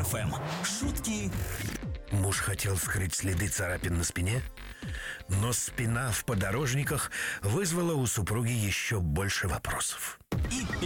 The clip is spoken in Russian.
ФМ. Шутки. Муж хотел скрыть следы царапин на спине, но спина в подорожниках вызвала у супруги еще больше вопросов. И